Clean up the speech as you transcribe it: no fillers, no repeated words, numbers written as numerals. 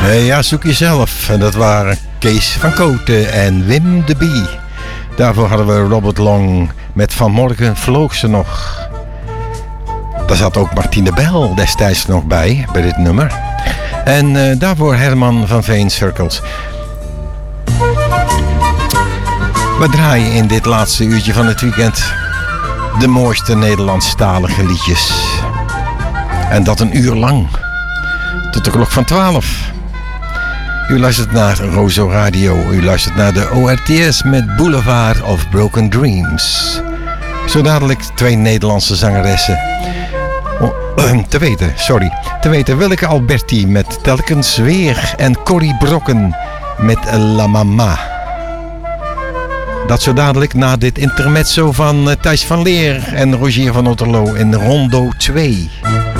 Ja, zoek jezelf. En dat waren Kees van Kooten en Wim de Bie. Daarvoor hadden we Robert Long met Vanmorgen vloog ze nog. Daar zat ook Martine Bijl destijds nog bij dit nummer. En daarvoor Herman van Veen Circles. We draaien in dit laatste uurtje van het weekend de mooiste Nederlandstalige liedjes. En dat een uur lang. Tot de klok van 12. U luistert naar Rozo Radio. U luistert naar de ORTS met Boulevard of Broken Dreams. Zo dadelijk 2 Nederlandse zangeressen. Te weten Willeke Alberti met Telkens Weer en Corrie Brokken met La Mama. Dat zo dadelijk na dit intermezzo van Thijs van Leer en Rogier van Otterlo in Rondo 2.